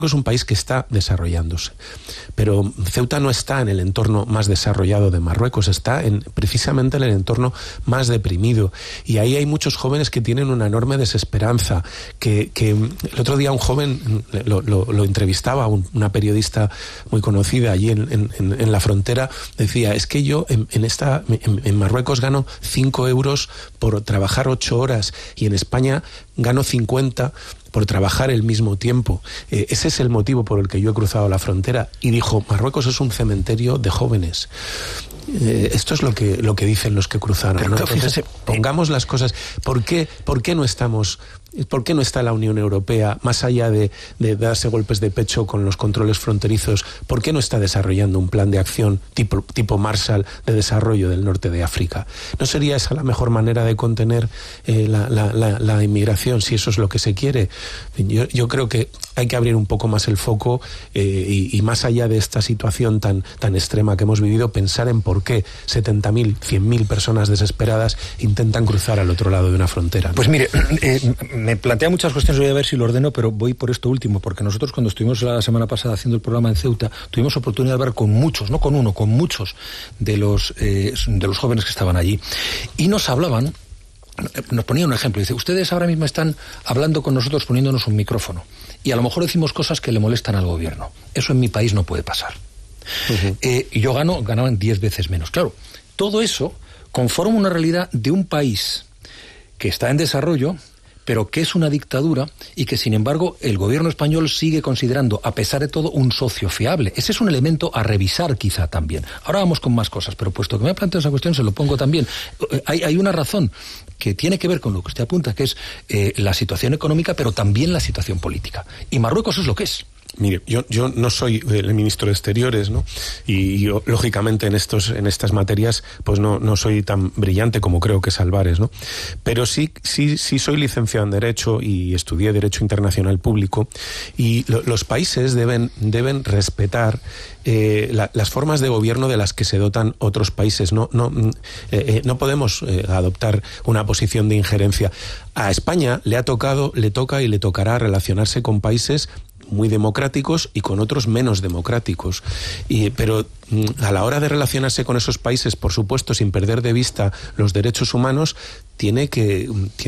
es un país que está desarrollándose, pero Ceuta no está en el entorno más desarrollado de Marruecos, está precisamente en el entorno más deprimido, y ahí hay muchos jóvenes que tienen una enorme desesperanza, que el otro día un joven lo entrevistaba, una periodista muy conocida allí en la frontera, decía, es que yo en Marruecos gano 5 euros por trabajar 8 horas y en España gano 50 por trabajar el mismo tiempo. Ese es el motivo por el que yo he cruzado la frontera. Y dijo, Marruecos es un cementerio de jóvenes. Esto es lo que dicen los que cruzaron, ¿no? Entonces, fíjese, pongamos las cosas. ¿Por qué no estamos... ¿Por qué no está la Unión Europea, más allá de darse golpes de pecho con los controles fronterizos, por qué no está desarrollando un plan de acción tipo Marshall de desarrollo del norte de África? ¿No sería esa la mejor manera de contener la inmigración, si eso es lo que se quiere? Yo creo que hay que abrir un poco más el foco y más allá de esta situación tan extrema que hemos vivido, pensar en por qué 70.000, 100.000 personas desesperadas intentan cruzar al otro lado de una frontera, ¿no? Pues mire, me plantea muchas cuestiones, voy a ver si lo ordeno, pero voy por esto último, porque nosotros cuando estuvimos la semana pasada haciendo el programa en Ceuta, tuvimos oportunidad de hablar con muchos, no con uno, con muchos de los jóvenes que estaban allí, y nos hablaban, nos ponía un ejemplo, dice, ustedes ahora mismo están hablando con nosotros poniéndonos un micrófono, y a lo mejor decimos cosas que le molestan al gobierno. Eso en mi país no puede pasar. Uh-huh. Y yo ganaban 10 veces menos. Claro, todo eso conforma una realidad de un país que está en desarrollo, pero que es una dictadura y que, sin embargo, el gobierno español sigue considerando, a pesar de todo, un socio fiable. Ese es un elemento a revisar, quizá, también. Ahora vamos con más cosas, pero puesto que me ha planteado esa cuestión, se lo pongo también. Hay una razón que tiene que ver con lo que usted apunta, que es la situación económica, pero también la situación política. Y Marruecos es lo que es. Mire, yo no soy el ministro de Exteriores, ¿no? Y yo, lógicamente, en estas materias, pues no soy tan brillante como creo que es Álvarez, ¿no? Pero sí soy licenciado en Derecho y estudié Derecho Internacional Público, y los países deben respetar las formas de gobierno de las que se dotan otros países. No podemos adoptar una posición de injerencia. A España le toca y le tocará relacionarse con países muy democráticos y con otros menos democráticos. Pero a la hora de relacionarse con esos países, por supuesto, sin perder de vista los derechos humanos, tiene que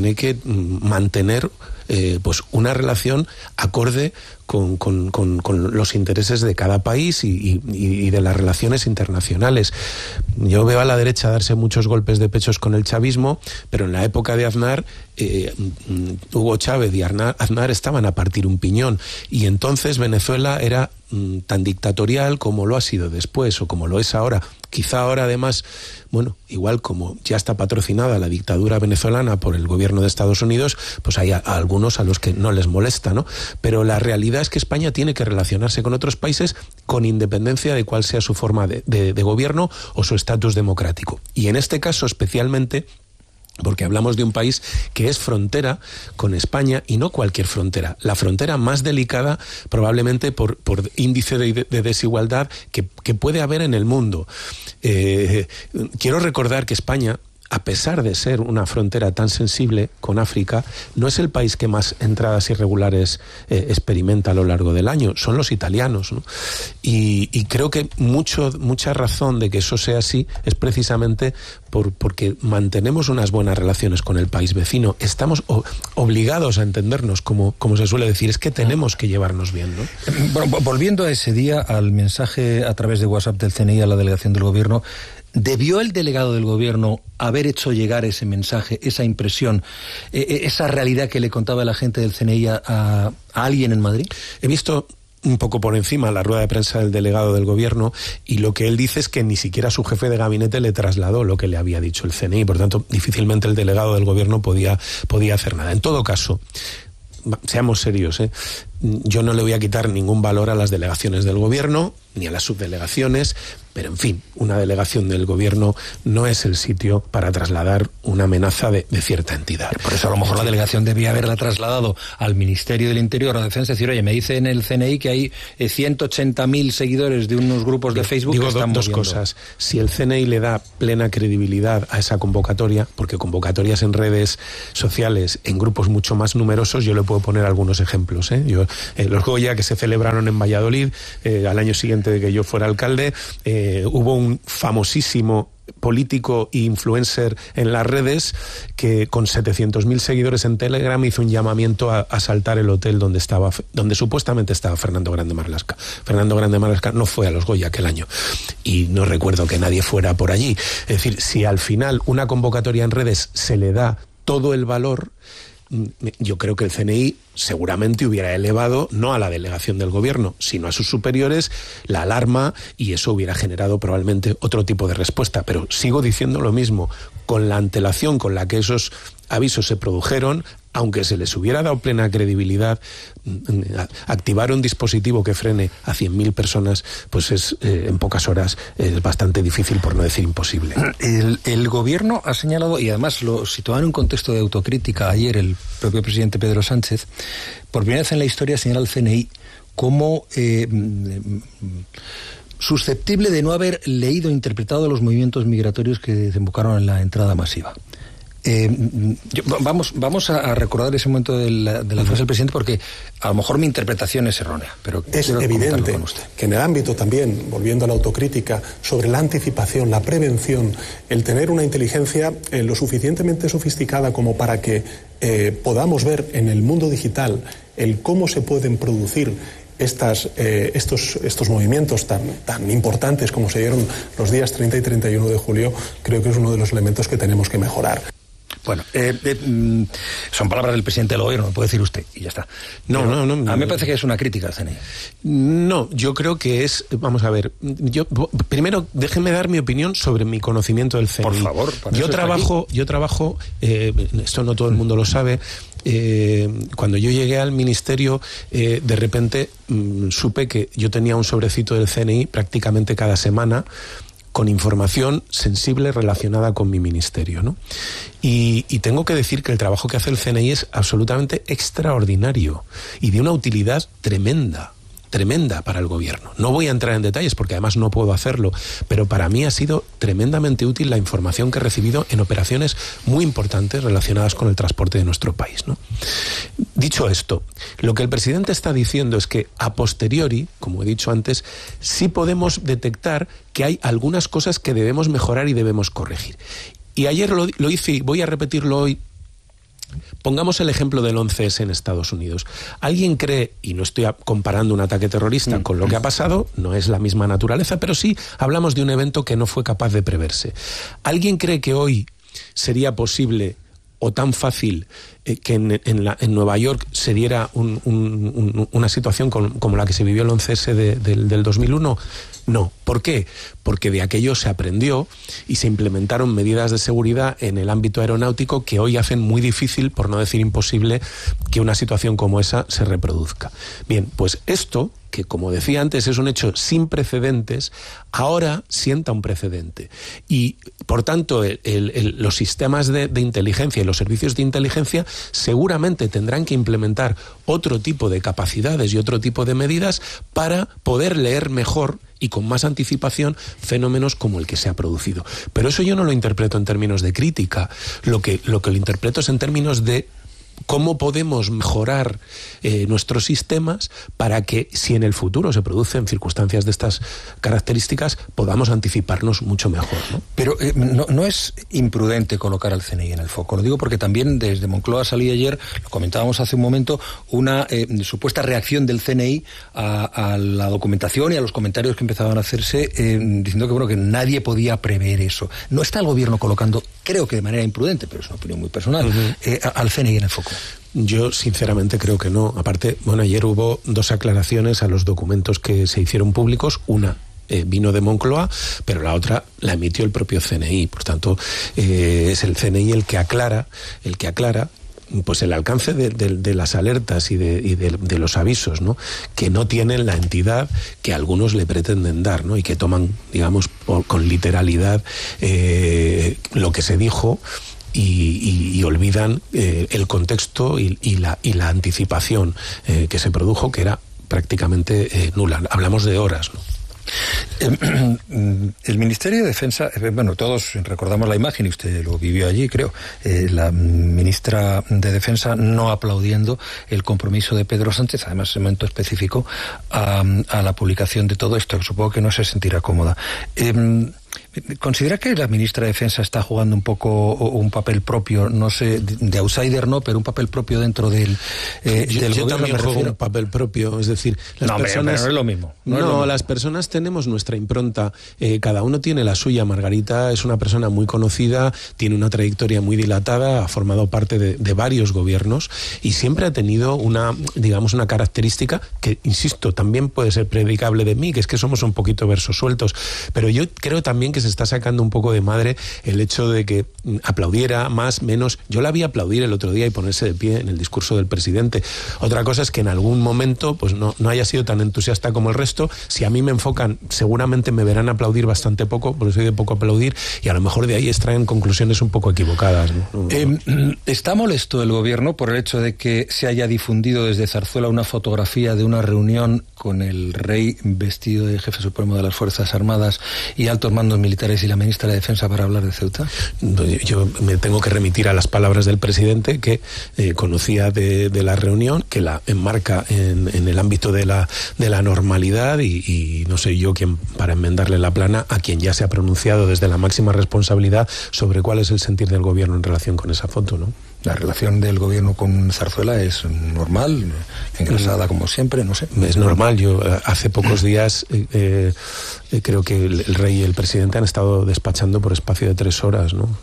mantener pues una relación acorde con los intereses de cada país y de las relaciones internacionales. Yo veo a la derecha darse muchos golpes de pechos con el chavismo, pero en la época de Aznar, Hugo Chávez y Aznar estaban a partir un piñón, y entonces Venezuela era tan dictatorial como lo ha sido después o como lo es ahora. Quizá ahora, además, bueno, igual como ya está patrocinada la dictadura venezolana por el gobierno de Estados Unidos, pues hay algunos a los que no les molesta, ¿no? Pero la realidad es que España tiene que relacionarse con otros países con independencia de cuál sea su forma de gobierno o su estatus democrático. Y en este caso, especialmente, porque hablamos de un país que es frontera con España, y no cualquier frontera, la frontera más delicada probablemente por índice de desigualdad que puede haber en el mundo. Quiero recordar que España, a pesar de ser una frontera tan sensible con África, no es el país que más entradas irregulares experimenta a lo largo del año, son los italianos, ¿no? Y creo que mucha razón de que eso sea así es precisamente porque mantenemos unas buenas relaciones con el país vecino. Estamos obligados a entendernos, como se suele decir, es que tenemos que llevarnos bien, ¿no? Bueno, volviendo a ese día, al mensaje a través de WhatsApp del CNI a la delegación del gobierno, ¿debió el delegado del gobierno haber hecho llegar ese mensaje, esa impresión, esa realidad que le contaba la gente del CNI a alguien en Madrid? He visto un poco por encima la rueda de prensa del delegado del gobierno, y lo que él dice es que ni siquiera su jefe de gabinete le trasladó lo que le había dicho el CNI, por tanto difícilmente el delegado del gobierno podía hacer nada. En todo caso, seamos serios, yo no le voy a quitar ningún valor a las delegaciones del gobierno ni a las subdelegaciones, pero en fin, una delegación del gobierno no es el sitio para trasladar una amenaza de cierta entidad. Por eso a lo mejor la delegación debía haberla trasladado al Ministerio del Interior o de Defensa, decir, oye, me dice en el CNI que hay 180.000 seguidores de unos grupos de Facebook que están dos cosas. Si el CNI le da plena credibilidad a esa convocatoria, porque convocatorias en redes sociales, en grupos mucho más numerosos, yo le puedo poner algunos ejemplos, Yo los Goya que se celebraron en Valladolid al año siguiente de que yo fuera alcalde, hubo un famosísimo político e influencer en las redes que con 700.000 seguidores en Telegram hizo un llamamiento a asaltar el hotel donde supuestamente estaba Fernando Grande Marlaska. Fernando Grande Marlaska no fue a los Goya aquel año y no recuerdo que nadie fuera por allí. Es decir, si al final una convocatoria en redes se le da todo el valor, yo creo que el CNI seguramente hubiera elevado no a la delegación del gobierno, sino a sus superiores la alarma, y eso hubiera generado probablemente otro tipo de respuesta. Pero sigo diciendo lo mismo, con la antelación con la que esos avisos se produjeron, aunque se les hubiera dado plena credibilidad, activar un dispositivo que frene a 100.000 personas, pues es en pocas horas es bastante difícil, por no decir imposible. El gobierno ha señalado, y además lo situaba en un contexto de autocrítica ayer el propio presidente Pedro Sánchez, por primera vez en la historia señala al CNI como susceptible de no haber leído e interpretado los movimientos migratorios que desembocaron en la entrada masiva. Vamos a recordar ese momento de la frase del presidente, porque a lo mejor mi interpretación es errónea, pero es evidente que en el ámbito también, volviendo a la autocrítica, sobre la anticipación, la prevención, el tener una inteligencia lo suficientemente sofisticada como para que podamos ver en el mundo digital el cómo se pueden producir estos movimientos tan importantes como se dieron los días 30 y 31 de julio, creo que es uno de los elementos que tenemos que mejorar. Bueno, son palabras del presidente del gobierno, lo puede decir usted, y ya está. No. A mí me parece que es una crítica al CNI. No, yo creo que es... Vamos a ver, primero déjeme dar mi opinión sobre mi conocimiento del CNI. Por favor. Yo trabajo, esto no todo el mundo lo sabe, cuando yo llegué al ministerio, de repente supe que yo tenía un sobrecito del CNI prácticamente cada semana, con información sensible relacionada con mi ministerio, ¿no? Y tengo que decir que el trabajo que hace el CNI es absolutamente extraordinario y de una utilidad tremenda para el gobierno. No voy a entrar en detalles porque además no puedo hacerlo, pero para mí ha sido tremendamente útil la información que he recibido en operaciones muy importantes relacionadas con el transporte de nuestro país, ¿no? Dicho esto, lo que el presidente está diciendo es que a posteriori, como he dicho antes, sí podemos detectar que hay algunas cosas que debemos mejorar y debemos corregir. Y ayer lo hice y voy a repetirlo hoy. Pongamos el ejemplo del 11S en Estados Unidos. ¿Alguien cree, y no estoy comparando un ataque terrorista con lo que ha pasado, no es la misma naturaleza, pero sí hablamos de un evento que no fue capaz de preverse? ¿Alguien cree que hoy sería posible o tan fácil que en Nueva York se diera una situación como la que se vivió el 11S del 2001? No. ¿Por qué? Porque de aquello se aprendió y se implementaron medidas de seguridad en el ámbito aeronáutico que hoy hacen muy difícil, por no decir imposible, que una situación como esa se reproduzca. Bien, pues esto, que como decía antes es un hecho sin precedentes, ahora sienta un precedente. Y, por tanto, los sistemas de inteligencia y los servicios de inteligencia seguramente tendrán que implementar otro tipo de capacidades y otro tipo de medidas para poder leer mejor y con más anticipación fenómenos como el que se ha producido. Pero eso yo no lo interpreto en términos de crítica, lo que lo interpreto es en términos de cómo podemos mejorar nuestros sistemas para que, si en el futuro se producen circunstancias de estas características, podamos anticiparnos mucho mejor, ¿no? Pero no es imprudente colocar al CNI en el foco. Lo digo porque también desde Moncloa salió ayer, lo comentábamos hace un momento, una supuesta reacción del CNI a la documentación y a los comentarios que empezaban a hacerse, diciendo que nadie podía prever eso. ¿No está el gobierno colocando, creo que de manera imprudente, pero es una opinión muy personal, al CNI en el foco? Yo sinceramente creo que no. Aparte, ayer hubo dos aclaraciones a los documentos que se hicieron públicos. Una vino de Moncloa, pero la otra la emitió el propio CNI. Por tanto, es el CNI el que aclara pues el alcance de las alertas y de los avisos, ¿no?, que no tienen la entidad que algunos le pretenden dar, ¿no?, y que toman, digamos, con literalidad lo que se dijo y olvidan el contexto y la anticipación que se produjo, que era prácticamente nula. Hablamos de horas, ¿no? El Ministerio de Defensa, bueno, todos recordamos la imagen, y usted lo vivió allí, creo, la ministra de Defensa no aplaudiendo el compromiso de Pedro Sánchez, además en un momento específico, a la publicación de todo esto, que supongo que no se sentirá cómoda. ¿Considera que la ministra de Defensa está jugando un poco un papel propio, no sé, de outsider no, pero un papel propio dentro del gobierno? Yo también juego un papel propio, es decir, las personas... pero no es lo mismo. No, las personas tenemos nuestra impronta, cada uno tiene la suya. Margarita es una persona muy conocida, tiene una trayectoria muy dilatada, ha formado parte de varios gobiernos y siempre ha tenido una característica que, insisto, también puede ser predicable de mí, que es que somos un poquito versos sueltos, pero yo creo también que se está sacando un poco de madre el hecho de que aplaudiera más, menos. Yo la vi aplaudir el otro día y ponerse de pie en el discurso del presidente. Otra cosa es que en algún momento pues no haya sido tan entusiasta como el resto. Si a mí me enfocan, seguramente me verán aplaudir bastante poco, porque soy de poco aplaudir, y a lo mejor de ahí extraen conclusiones un poco equivocadas, ¿no? ¿Está molesto el gobierno por el hecho de que se haya difundido desde Zarzuela una fotografía de una reunión con el rey vestido de jefe supremo de las Fuerzas Armadas y altos mandos militares y la ministra de Defensa para hablar de Ceuta? Yo me tengo que remitir a las palabras del presidente, que conocía de la reunión, que la enmarca en el ámbito de la normalidad y no soy yo quien para enmendarle la plana a quien ya se ha pronunciado desde la máxima responsabilidad sobre cuál es el sentir del gobierno en relación con esa foto, ¿no? La relación del gobierno con Zarzuela es normal, engrasada como siempre, no sé. Es normal. Yo hace pocos días creo que el rey y el presidente han estado despachando por espacio de 3 horas, ¿no?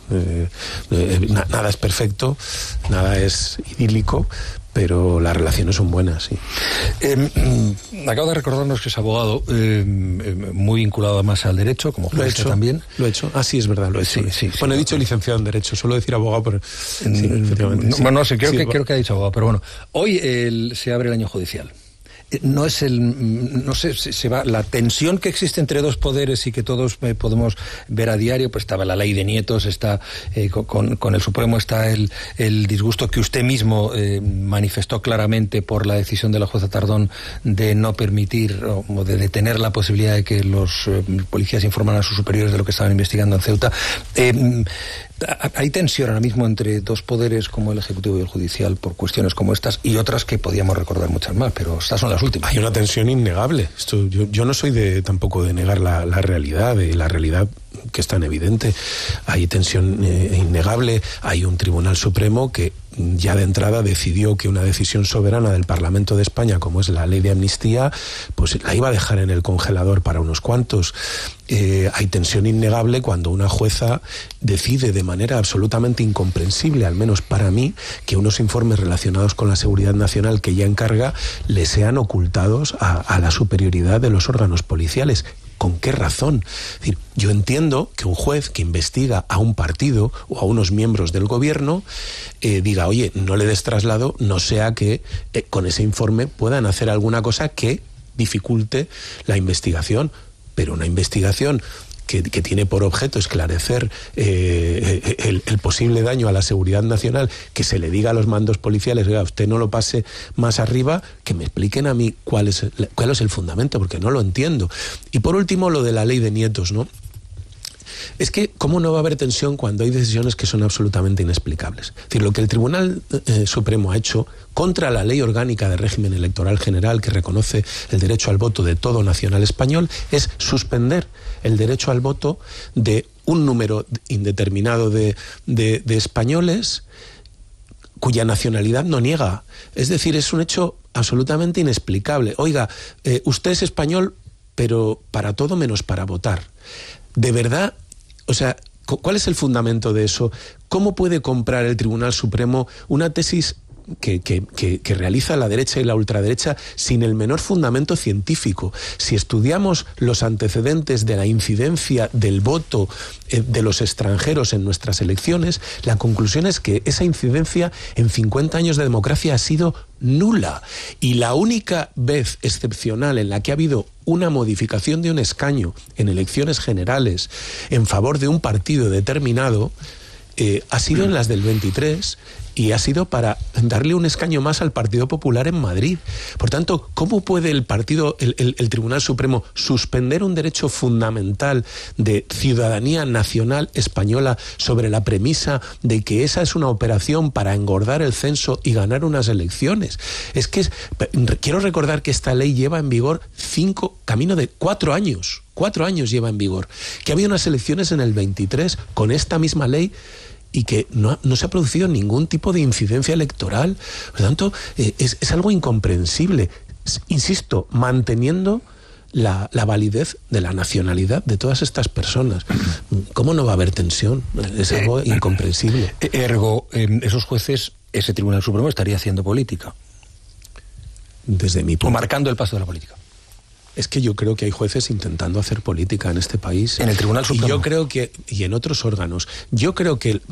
Nada es perfecto, nada es idílico, pero las relaciones son buenas, sí. Acabo de recordarnos que es abogado muy vinculado además al derecho, como juez también. Lo he hecho. Ah, sí, es verdad, lo he hecho. Sí, bueno, he dicho licenciado en Derecho, suelo decir abogado, pero... Sí, efectivamente. No sé, creo que ha dicho abogado, pero bueno. Hoy se abre el año judicial. No sé, se va la tensión que existe entre dos poderes y que todos podemos ver a diario. Pues estaba la ley de nietos, está con el Supremo, está el disgusto que usted mismo manifestó claramente por la decisión de la jueza Tardón de no permitir o de detener la posibilidad de que los policías informaran a sus superiores de lo que estaban investigando en Ceuta. Hay tensión ahora mismo entre dos poderes como el Ejecutivo y el Judicial por cuestiones como estas y otras que podíamos recordar muchas más, pero estas son las últimas. Hay una tensión innegable. Yo no soy tampoco de negar la realidad, que es tan evidente. Hay tensión innegable. Hay un Tribunal Supremo que ya de entrada decidió que una decisión soberana del Parlamento de España, como es la ley de amnistía, pues la iba a dejar en el congelador para unos cuantos. Hay tensión innegable cuando una jueza decide de manera absolutamente incomprensible, al menos para mí, que unos informes relacionados con la seguridad nacional que ella encarga le sean ocultados a la superioridad de los órganos policiales. ¿Con qué razón? Es decir, yo entiendo que un juez que investiga a un partido o a unos miembros del gobierno diga, oye, no le des traslado, no sea que con ese informe puedan hacer alguna cosa que dificulte la investigación. Pero una investigación que tiene por objeto esclarecer el posible daño a la seguridad nacional, que se le diga a los mandos policiales, oiga, usted no lo pase más arriba, que me expliquen a mí cuál es el fundamento, porque no lo entiendo. Y por último, lo de la ley de nietos, ¿no? Es que, ¿cómo no va a haber tensión cuando hay decisiones que son absolutamente inexplicables? Es decir, lo que el Tribunal Supremo ha hecho contra la Ley Orgánica de Régimen Electoral General, que reconoce el derecho al voto de todo nacional español, es suspender el derecho al voto de un número indeterminado de españoles cuya nacionalidad no niega. Es decir, es un hecho absolutamente inexplicable. Oiga, usted es español, pero para todo menos para votar. ¿De verdad? O sea, ¿cuál es el fundamento de eso? ¿Cómo puede comprar el Tribunal Supremo una tesis que realiza la derecha y la ultraderecha sin el menor fundamento científico? Si estudiamos los antecedentes de la incidencia del voto de los extranjeros en nuestras elecciones, la conclusión es que esa incidencia en 50 años de democracia ha sido nula. Y la única vez excepcional en la que ha habido una modificación de un escaño en elecciones generales en favor de un partido determinado ha sido en las del 23 y ha sido para darle un escaño más al Partido Popular en Madrid. Por tanto, ¿cómo puede el Tribunal Supremo suspender un derecho fundamental de ciudadanía nacional española sobre la premisa de que esa es una operación para engordar el censo y ganar unas elecciones? Quiero recordar que esta ley lleva en vigor camino de 4 años. 4 años lleva en vigor. Que había unas elecciones en el 23 con esta misma ley y que no se ha producido ningún tipo de incidencia electoral. Por lo tanto, es algo incomprensible. Insisto, manteniendo la validez de la nacionalidad de todas estas personas. ¿Cómo no va a haber tensión? Es algo incomprensible. Ergo, esos jueces, ese Tribunal Supremo estaría haciendo política. Desde mi punto. O marcando el paso de la política. Es que yo creo que hay jueces intentando hacer política en este país. En el Tribunal Supremo. Y yo creo que, y en otros órganos, yo creo que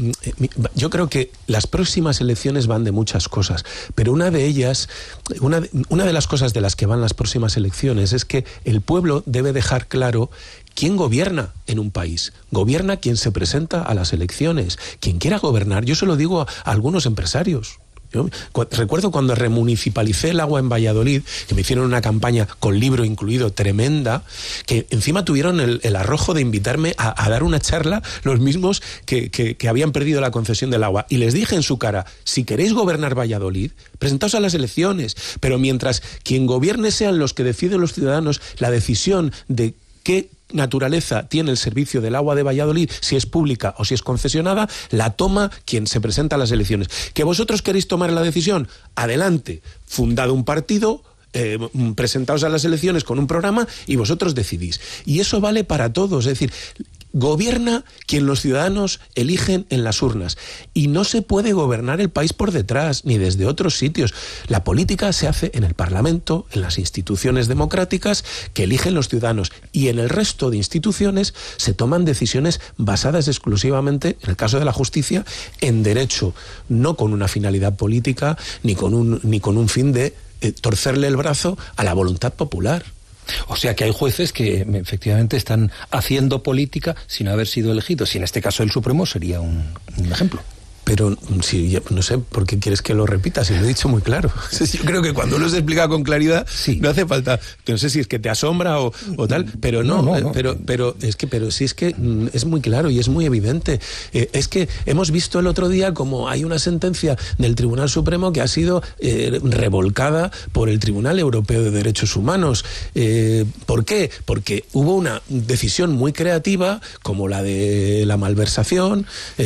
las próximas elecciones van de muchas cosas, pero una de ellas, una de las cosas de las que van las próximas elecciones es que el pueblo debe dejar claro quién gobierna en un país. Gobierna quien se presenta a las elecciones. Quien quiera gobernar, yo se lo digo a algunos empresarios. Yo recuerdo cuando remunicipalicé el agua en Valladolid, que me hicieron una campaña con libro incluido tremenda, que encima tuvieron el arrojo de invitarme a dar una charla los mismos que habían perdido la concesión del agua. Y les dije en su cara, si queréis gobernar Valladolid, presentaos a las elecciones, pero mientras quien gobierne sean los que deciden los ciudadanos la decisión de qué naturaleza tiene el servicio del agua de Valladolid, si es pública o si es concesionada, la toma quien se presenta a las elecciones. ¿Que vosotros queréis tomar la decisión? Adelante, fundad un partido, presentaos a las elecciones con un programa y vosotros decidís. Y eso vale para todos, es decir, gobierna quien los ciudadanos eligen en las urnas. Y no se puede gobernar el país por detrás, ni desde otros sitios. La política se hace en el Parlamento, en las instituciones democráticas que eligen los ciudadanos. Y en el resto de instituciones se toman decisiones basadas exclusivamente, en el caso de la justicia, en derecho, no con una finalidad política, ni con un fin de torcerle el brazo a la voluntad popular. O sea que hay jueces que efectivamente están haciendo política sin haber sido elegidos. Y en este caso el Supremo sería un ejemplo. Pero sí, no sé por qué quieres que lo repita, si lo he dicho muy claro. Yo creo que cuando lo has explicado con claridad, sí, no hace falta. No sé si es que te asombra o tal, pero no. Pero sí es que es muy claro y es muy evidente. Es que hemos visto el otro día como hay una sentencia del Tribunal Supremo que ha sido revolcada por el Tribunal Europeo de Derechos Humanos. ¿Por qué? Porque hubo una decisión muy creativa, como la de la malversación,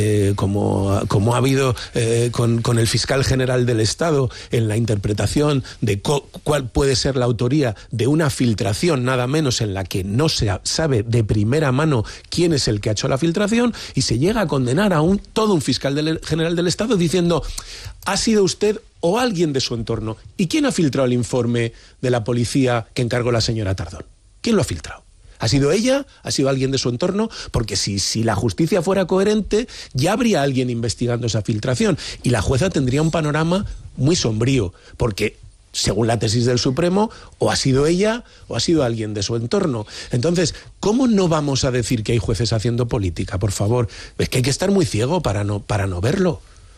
como ha habido con el fiscal general del Estado en la interpretación de cuál puede ser la autoría de una filtración, nada menos, en la que no se sabe de primera mano quién es el que ha hecho la filtración, y se llega a condenar a todo un fiscal general del Estado diciendo: ha sido usted o alguien de su entorno. ¿Y quién ha filtrado el informe de la policía que encargó la señora Tardón? ¿Quién lo ha filtrado? ¿Ha sido ella? ¿Ha sido alguien de su entorno? Porque si la justicia fuera coherente, ya habría alguien investigando esa filtración. Y la jueza tendría un panorama muy sombrío, porque, según la tesis del Supremo, o ha sido ella o ha sido alguien de su entorno. Entonces, ¿cómo no vamos a decir que hay jueces haciendo política? Por favor, es que hay que estar muy ciego para no verlo.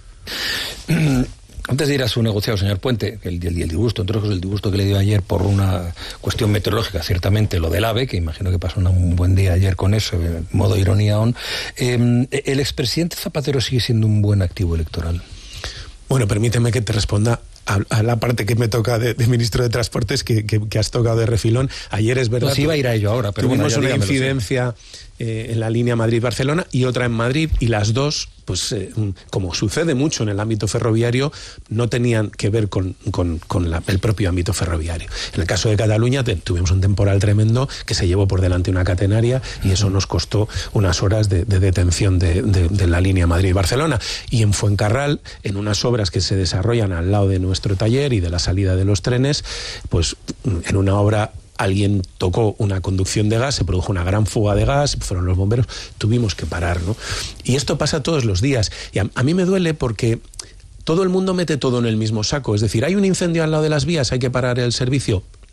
Antes de ir a su negociado, señor Puente, el disgusto, entre otros el disgusto que le dio ayer por una cuestión meteorológica, ciertamente lo del AVE, que imagino que pasó un buen día ayer con eso, modo ironía aún, ¿el expresidente Zapatero sigue siendo un buen activo electoral? Bueno, permíteme que te responda a la parte que me toca de ministro de Transportes, que has tocado de refilón. Ayer es verdad... Pues iba a ir a ello ahora, pero tuvimos bueno, una incidencia en la línea Madrid-Barcelona y otra en Madrid, y las dos, pues como sucede mucho en el ámbito ferroviario, no tenían que ver con el propio ámbito ferroviario. En el caso de Cataluña tuvimos un temporal tremendo que se llevó por delante una catenaria, y eso nos costó unas horas de detención de la línea Madrid-Barcelona. Y en Fuencarral, en unas obras que se desarrollan al lado de nuestro taller y de la salida de los trenes, pues en una obra alguien tocó una conducción de gas, se produjo una gran fuga de gas, fueron los bomberos, tuvimos que parar, ¿no? Y esto pasa todos los días. Y a mí me duele porque todo el mundo mete todo en el mismo saco. Es decir, hay un incendio al lado de las vías, hay que parar el servicio.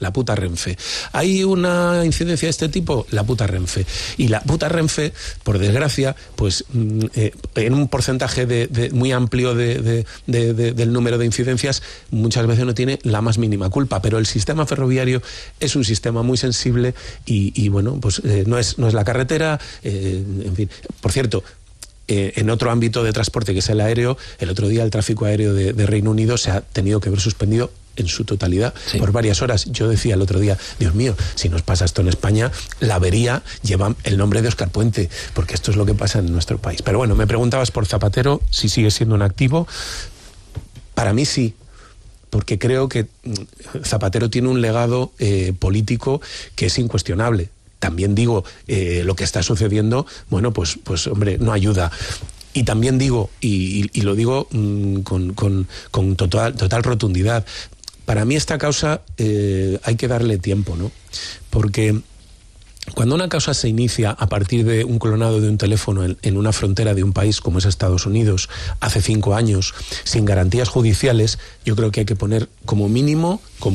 la puta Renfe. ¿Hay una incidencia de este tipo? La puta Renfe. Y la puta Renfe, por desgracia, pues en un porcentaje muy amplio del número de incidencias, muchas veces no tiene la más mínima culpa, pero el sistema ferroviario es un sistema muy sensible y bueno, pues no es la carretera, en fin. Por cierto, en otro ámbito de transporte, que es el aéreo, el otro día el tráfico aéreo de Reino Unido se ha tenido que ver suspendido en su totalidad, por varias horas. Yo decía el otro día, Dios mío, si nos pasa esto en España, la avería lleva el nombre de Óscar Puente, porque esto es lo que pasa en nuestro país. Pero bueno, me preguntabas por Zapatero, si sigue siendo un activo. Para mí sí, porque creo que Zapatero tiene un legado político que es incuestionable. También digo, lo que está sucediendo, bueno, pues hombre, no ayuda. Y también digo, y lo digo con total rotundidad, para mí esta causa hay que darle tiempo, ¿no? Porque cuando una causa se inicia a partir de un clonado de un teléfono en una frontera de un país como es Estados Unidos, hace 5 años, sin garantías judiciales, yo creo que hay que poner como mínimo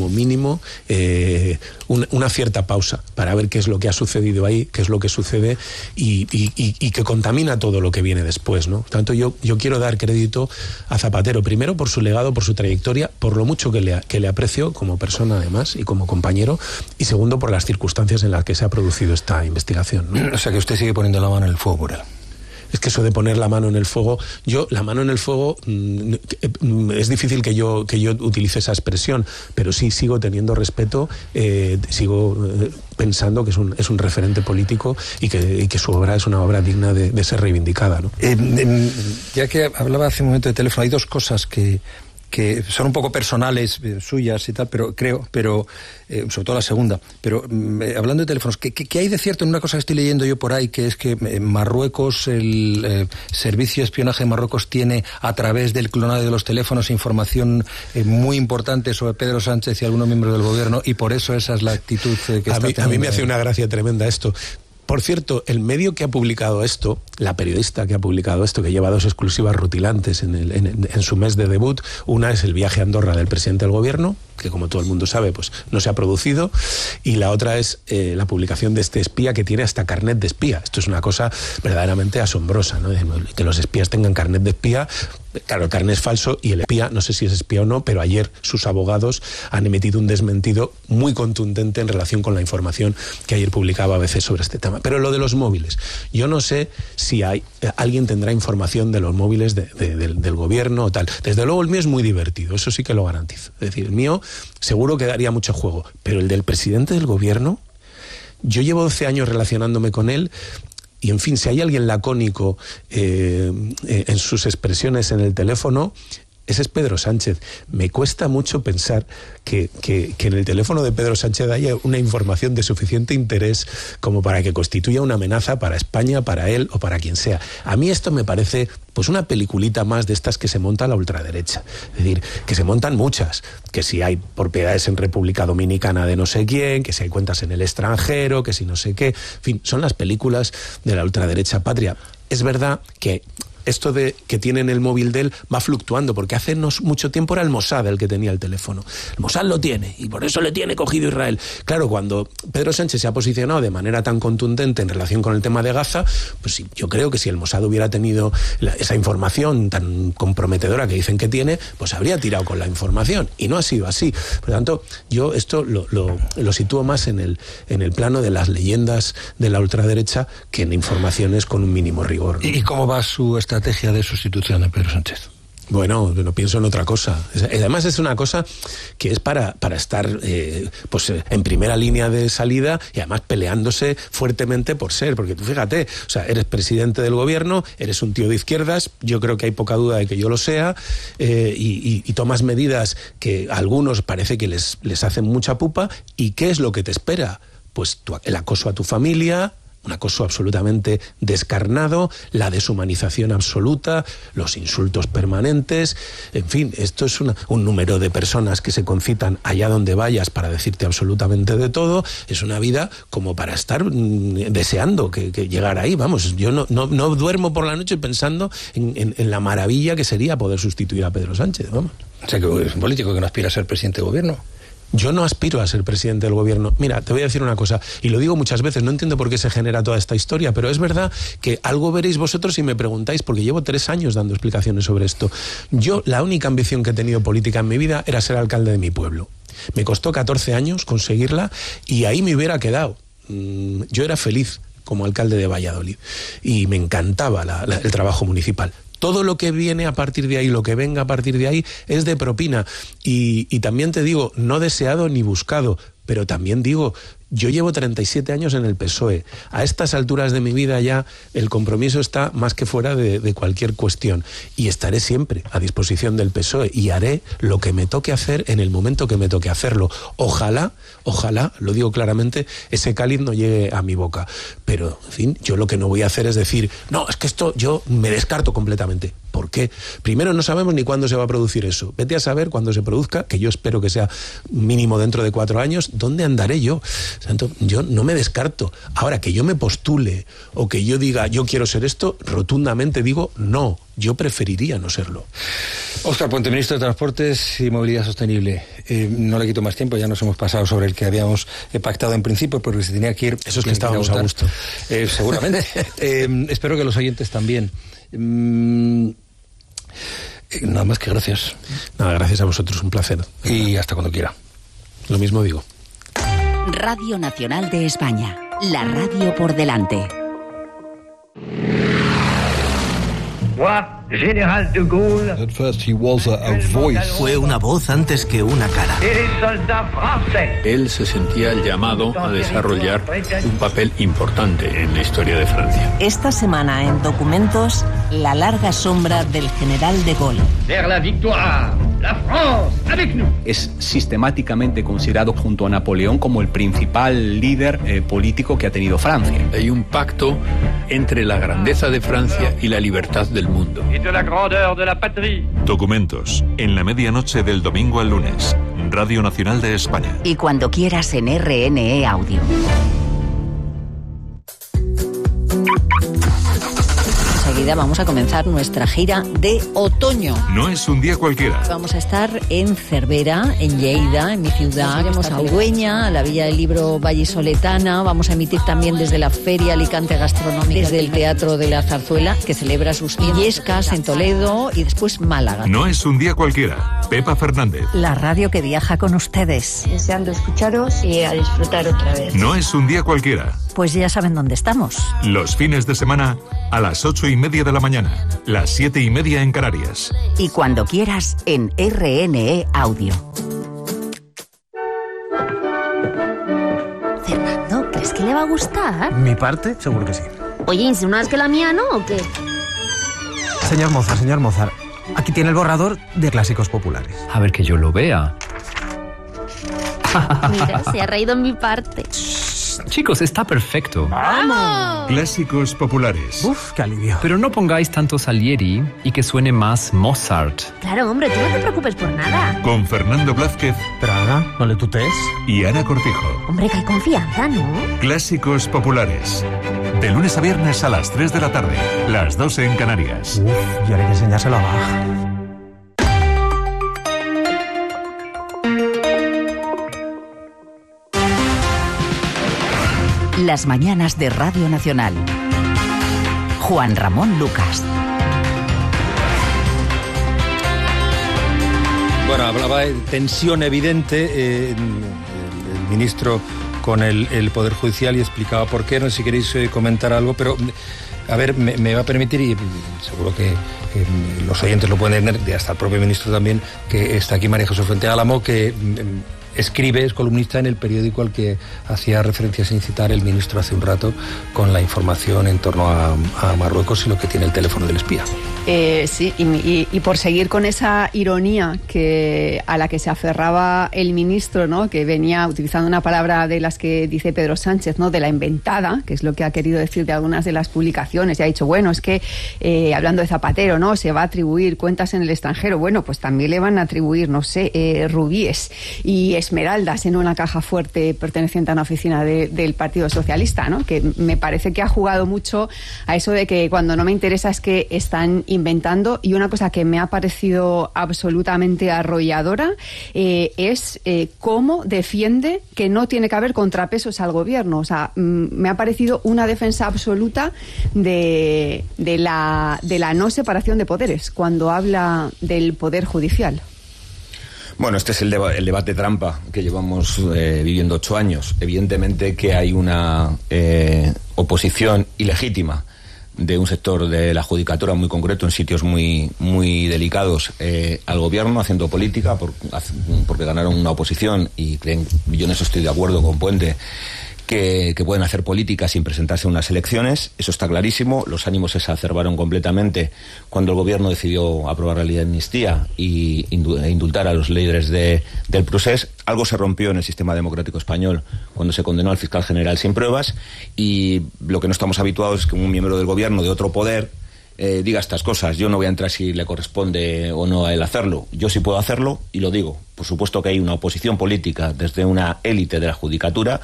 una cierta pausa para ver qué es lo que ha sucedido ahí, qué es lo que sucede y que contamina todo lo que viene después, ¿no? Por tanto, yo quiero dar crédito a Zapatero, primero por su legado, por su trayectoria, por lo mucho que le aprecio como persona además y como compañero, y segundo por las circunstancias en las que se ha producido esta investigación, ¿no? O sea que usted sigue poniendo la mano en el fuego por él. Es que eso de poner la mano en el fuego, la mano en el fuego, es difícil que yo utilice esa expresión, pero sí sigo teniendo respeto, sigo pensando que es un referente político y que su obra es una obra digna de ser reivindicada, ¿no? Ya que hablaba hace un momento de teléfono, hay dos cosas que son un poco personales, suyas y tal, pero sobre todo la segunda, pero hablando de teléfonos, ¿qué hay de cierto en una cosa que estoy leyendo yo por ahí, que es que Marruecos, el servicio de espionaje de Marruecos tiene a través del clonado de los teléfonos información muy importante sobre Pedro Sánchez y algunos miembros del gobierno, y por eso esa es la actitud que está teniendo? A mí me hace una gracia tremenda esto. Por cierto, el medio que ha publicado esto, la periodista que ha publicado esto, que lleva 2 exclusivas rutilantes en su mes de debut, una es el viaje a Andorra del presidente del gobierno, que como todo el mundo sabe, pues no se ha producido, y la otra es la publicación de este espía que tiene hasta carnet de espía. Esto es una cosa verdaderamente asombrosa, ¿no? Que los espías tengan carnet de espía. Claro, el carnet es falso y el espía, no sé si es espía o no, pero ayer sus abogados han emitido un desmentido muy contundente en relación con la información que ayer publicaba ABC sobre este tema. Pero lo de los móviles, yo no sé si alguien tendrá información de los móviles del gobierno o tal. Desde luego el mío es muy divertido, eso sí que lo garantizo. Es decir, el mío seguro que daría mucho juego, pero el del presidente del gobierno, yo llevo 12 años relacionándome con él. Y en fin, si hay alguien lacónico en sus expresiones en el teléfono, ese es Pedro Sánchez. Me cuesta mucho pensar que en el teléfono de Pedro Sánchez haya una información de suficiente interés como para que constituya una amenaza para España, para él o para quien sea. A mí esto me parece pues una peliculita más de estas que se monta la ultraderecha. Es decir, que se montan muchas, que si hay propiedades en República Dominicana de no sé quién, que si hay cuentas en el extranjero, que si no sé qué. En fin, son las películas de la ultraderecha patria. Es verdad que esto de que tienen el móvil de él va fluctuando, porque hace no mucho tiempo era el Mossad el que tenía el teléfono. El Mossad lo tiene, y por eso le tiene cogido Israel. Claro, cuando Pedro Sánchez se ha posicionado de manera tan contundente en relación con el tema de Gaza, pues sí, yo creo que si el Mossad hubiera tenido esa información tan comprometedora que dicen que tiene, pues habría tirado con la información, y no ha sido así. Por lo tanto, yo esto lo sitúo más en el plano de las leyendas de la ultraderecha que en informaciones con un mínimo rigor, ¿no? ¿Y cómo va su estrategia de sustitución de Pedro Sánchez? Bueno, no pienso en otra cosa. Además es una cosa que es para estar en primera línea de salida y además peleándose fuertemente por ser, porque tú fíjate, o sea, eres presidente del gobierno, eres un tío de izquierdas, yo creo que hay poca duda de que yo lo sea, y tomas medidas que a algunos parece que les hacen mucha pupa. ¿Y qué es lo que te espera? Pues el acoso a tu familia, un acoso absolutamente descarnado, la deshumanización absoluta, los insultos permanentes, en fin, esto es un número de personas que se concitan allá donde vayas para decirte absolutamente de todo. Es una vida como para estar deseando que llegar ahí, vamos. Yo no duermo por la noche pensando en la maravilla que sería poder sustituir a Pedro Sánchez, vamos. O sea, que es un político que no aspira a ser presidente de gobierno. Yo no aspiro a ser presidente del gobierno. Mira, te voy a decir una cosa, y lo digo muchas veces, no entiendo por qué se genera toda esta historia, pero es verdad que algo veréis vosotros si me preguntáis, porque llevo 3 años dando explicaciones sobre esto. Yo, la única ambición que he tenido política en mi vida era ser alcalde de mi pueblo. Me costó 14 años conseguirla y ahí me hubiera quedado. Yo era feliz como alcalde de Valladolid y me encantaba el trabajo municipal. Todo lo que viene a partir de ahí, lo que venga a partir de ahí, es de propina. Y también te digo, no deseado ni buscado, pero también digo, yo llevo 37 años en el PSOE. A estas alturas de mi vida ya el compromiso está más que fuera de cualquier cuestión. Y estaré siempre a disposición del PSOE y haré lo que me toque hacer en el momento que me toque hacerlo. Ojalá, lo digo claramente, ese cáliz no llegue a mi boca. Pero, en fin, yo lo que no voy a hacer es decir, no, es que esto yo me descarto completamente. ¿Por qué? Primero, no sabemos ni cuándo se va a producir eso. Vete a saber cuándo se produzca, que yo espero que sea mínimo dentro de 4 años, ¿dónde andaré yo? Santo, yo no me descarto. Ahora, que yo me postule o que yo diga yo quiero ser esto, rotundamente digo no. Yo preferiría no serlo. Óscar Puente, ministro de Transportes y Movilidad Sostenible. No le quito más tiempo, ya nos hemos pasado sobre el que habíamos pactado en principio, porque se tenía que ir. Eso es que estábamos a gusto. Seguramente. Espero que los oyentes también. Nada más que gracias. Nada, gracias a vosotros, un placer. Y hasta cuando quiera. Lo mismo digo. Radio Nacional de España, la radio por delante. General de Gaulle. At first he was a voice. Fue una voz antes que una cara. Él se sentía llamado a desarrollar un papel importante en la historia de Francia. Esta semana en Documentos, la larga sombra del general de Gaulle. Vers la victoire, la France, avec nous. Es sistemáticamente considerado junto a Napoleón como el principal líder político que ha tenido Francia. Hay un pacto entre la grandeza de Francia y la libertad del mundo. Y de la grandeur de la patrie. Documentos, en la medianoche del domingo al lunes. Radio Nacional de España. Y cuando quieras en RNE Audio. Enseguida vamos a comenzar nuestra gira de otoño. No es un día cualquiera. Vamos a estar en Cervera, en Lleida, en mi ciudad. Iremos a Ugüeña, a la Villa del Libro Vallisoletana. Vamos a emitir también desde la Feria Alicante Gastronómica, desde el Teatro de la Zarzuela, que celebra sus Illescas en Toledo, y después Málaga. No es un día cualquiera. Pepa Fernández. La radio que viaja con ustedes. Deseando escucharos y a disfrutar otra vez. No es un día cualquiera. Pues ya saben dónde estamos. Los fines de semana a las 8:30 de la mañana, las 7:30 en Canarias. Y cuando quieras en RNE Audio. Fernando, ¿crees que le va a gustar? ¿Mi parte? Seguro que sí. Oye, ¿insinúas que la mía no o qué? Señor Mozart, aquí tiene el borrador de Clásicos Populares. A ver que yo lo vea. Mira, se ha reído en mi parte. Chicos, está perfecto. ¡Vamos! Clásicos Populares. Uf, qué alivio. Pero no pongáis tanto Salieri y que suene más Mozart. Claro, hombre, tú no te preocupes por nada. Con Fernando Blázquez. Pero Ana, no le tutees. Y Ana Cortijo. Hombre, que hay confianza, ¿no? Clásicos Populares. De lunes a viernes a las 3 de la tarde. Las 12 en Canarias. Uf, yo haré que enseñárselo a Bach. Las mañanas de Radio Nacional. Juan Ramón Lucas. Bueno, hablaba de tensión evidente el ministro con el Poder Judicial y explicaba por qué. No sé si queréis comentar algo, pero a ver, me va a permitir, y seguro que los oyentes lo pueden entender, hasta el propio ministro también, que está aquí María Jesús Fuente Álamo, que escribe, es columnista en el periódico al que hacía referencia sin citar el ministro hace un rato, con la información en torno a Marruecos y lo que tiene el teléfono del espía. Sí, y por seguir con esa ironía a la que se aferraba el ministro, ¿no?, que venía utilizando una palabra de las que dice Pedro Sánchez, ¿no?, de la inventada, que es lo que ha querido decir de algunas de las publicaciones, y ha dicho, bueno, es que hablando de Zapatero, ¿no?, se va a atribuir cuentas en el extranjero. Bueno, pues también le van a atribuir, no sé, rubíes. Y esmeraldas en una caja fuerte perteneciente a una oficina del Partido Socialista, ¿no? Que me parece que ha jugado mucho a eso de que cuando no me interesa es que están inventando. Y una cosa que me ha parecido absolutamente arrolladora es cómo defiende que no tiene que haber contrapesos al gobierno. O sea, me ha parecido una defensa absoluta de la no separación de poderes cuando habla del Poder Judicial. Bueno, este es el debate trampa que llevamos viviendo 8 años. Evidentemente que hay una oposición ilegítima de un sector de la judicatura muy concreto, en sitios muy delicados, al gobierno, haciendo política, porque ganaron una oposición y creen, yo en eso estoy de acuerdo con Puente, que pueden hacer política sin presentarse a unas elecciones. Eso está clarísimo. Los ánimos se exacerbaron completamente cuando el gobierno decidió aprobar la ley de amnistía e indultar a los líderes del procés. Algo se rompió en el sistema democrático español cuando se condenó al fiscal general sin pruebas, y lo que no estamos habituados es que un miembro del gobierno de otro poder diga estas cosas. Yo no voy a entrar si le corresponde o no a él hacerlo. Yo sí puedo hacerlo y lo digo. Por supuesto que hay una oposición política desde una élite de la judicatura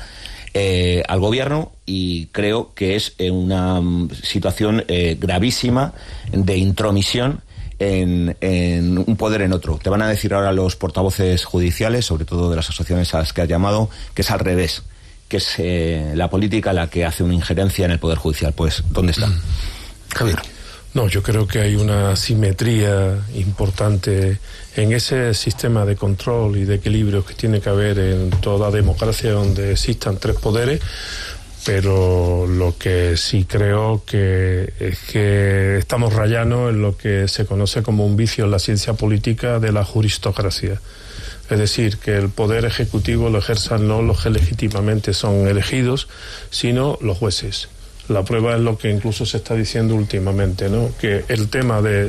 al gobierno, y creo que es una situación gravísima de intromisión en un poder en otro. Te van a decir ahora los portavoces judiciales, sobre todo de las asociaciones a las que has llamado, que es al revés, que es la política la que hace una injerencia en el poder judicial. Pues, ¿dónde está? Javier. No, yo creo que hay una simetría importante en ese sistema de control y de equilibrio que tiene que haber en toda democracia donde existan 3 poderes, pero lo que sí creo que es que estamos rayando en lo que se conoce como un vicio en la ciencia política de la juristocracia. Es decir, que el poder ejecutivo lo ejerzan no los que legítimamente son elegidos, sino los jueces. La prueba es lo que incluso se está diciendo últimamente, ¿no? Que el tema de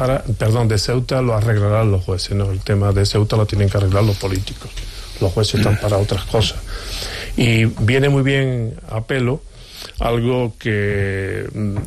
Ceuta lo arreglarán los jueces, ¿no? El tema de Ceuta lo tienen que arreglar los políticos. Los jueces están para otras cosas. Y viene muy bien a pelo algo que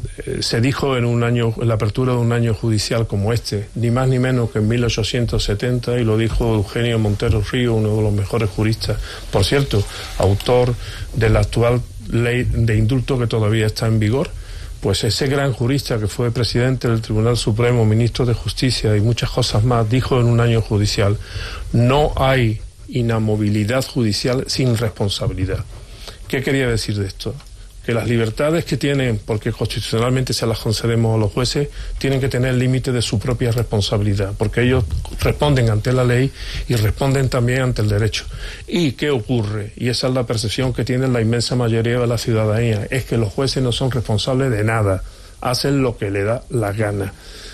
se dijo en la apertura de un año judicial como este, ni más ni menos que en 1870, y lo dijo Eugenio Montero Río, uno de los mejores juristas, por cierto, autor de la actual ley de indulto que todavía está en vigor. Pues ese gran jurista que fue presidente del Tribunal Supremo, ministro de Justicia y muchas cosas más, dijo en un año judicial: no hay inamovilidad judicial sin responsabilidad. ¿Qué quería decir de esto? Que las libertades que tienen, porque constitucionalmente se las concedemos a los jueces, tienen que tener límite de su propia responsabilidad, porque ellos responden ante la ley y responden también ante el derecho. ¿Y qué ocurre? Y esa es la percepción que tiene la inmensa mayoría de la ciudadanía, es que los jueces no son responsables de nada, hacen lo que le da la gana.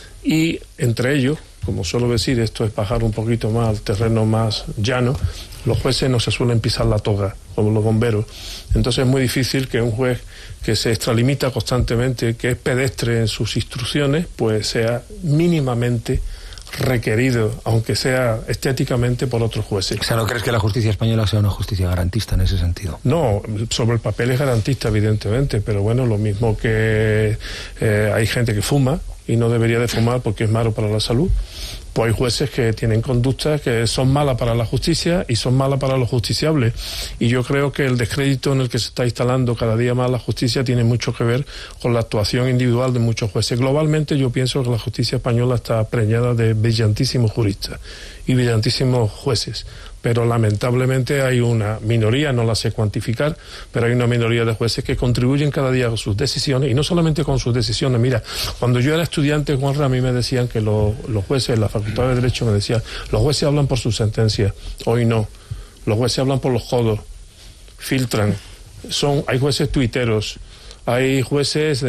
Y entre ellos, como suelo decir, esto es bajar un poquito más al terreno más llano, los jueces no se suelen pisar la toga, como los bomberos. Entonces es muy difícil que un juez que se extralimita constantemente, que es pedestre en sus instrucciones, pues sea mínimamente requerido, aunque sea estéticamente, por otros jueces. O sea, ¿no crees que la justicia española sea una justicia garantista en ese sentido? No, sobre el papel es garantista, evidentemente, pero bueno, lo mismo que hay gente que fuma y no debería de fumar porque es malo para la salud. Pues hay jueces que tienen conductas que son malas para la justicia y son malas para los justiciables. Y yo creo que el descrédito en el que se está instalando cada día más la justicia tiene mucho que ver con la actuación individual de muchos jueces. Globalmente yo pienso que la justicia española está preñada de brillantísimos juristas y brillantísimos jueces. Pero lamentablemente hay una minoría, no la sé cuantificar, pero hay una minoría de jueces que contribuyen cada día con sus decisiones, y no solamente con sus decisiones. Mira, cuando yo era estudiante, Juanra, a mí me decían que los jueces, la Facultad de Derecho me decían, los jueces hablan por sus sentencias. Hoy no, los jueces hablan por los codos, filtran, hay jueces tuiteros, hay jueces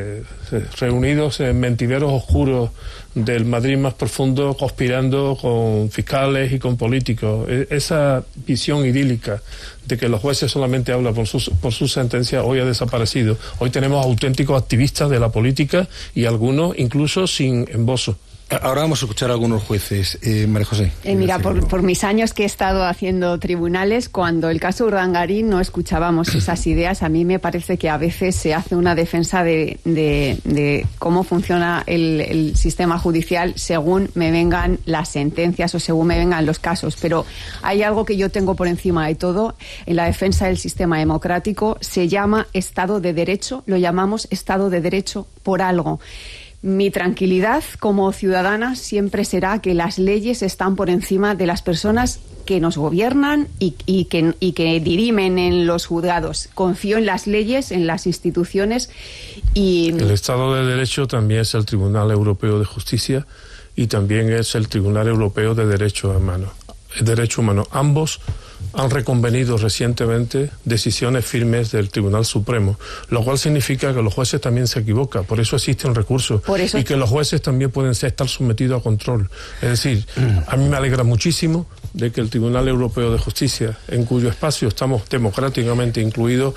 reunidos en mentideros oscuros del Madrid más profundo, conspirando con fiscales y con políticos. Esa visión idílica de que los jueces solamente hablan por sus sentencias hoy ha desaparecido. Hoy tenemos auténticos activistas de la política y algunos incluso sin embozo. Ahora vamos a escuchar a algunos jueces. María José. Mira, por mis años que he estado haciendo tribunales, cuando el caso Urdangarín no escuchábamos esas ideas, a mí me parece que a veces se hace una defensa de cómo funciona el sistema judicial según me vengan las sentencias o según me vengan los casos. Pero hay algo que yo tengo por encima de todo en la defensa del sistema democrático, se llama Estado de Derecho, lo llamamos Estado de Derecho por algo. Mi tranquilidad como ciudadana siempre será que las leyes están por encima de las personas que nos gobiernan y que dirimen en los juzgados. Confío en las leyes, en las instituciones y... El Estado de Derecho también es el Tribunal Europeo de Justicia y también es el Tribunal Europeo de Derecho Humano. Ambos han reconvenido recientemente decisiones firmes del Tribunal Supremo, lo cual significa que los jueces también se equivocan, por eso existe un recurso y que los jueces también pueden estar sometidos a control. Es decir, a mí me alegra muchísimo de que el Tribunal Europeo de Justicia, en cuyo espacio estamos democráticamente incluidos,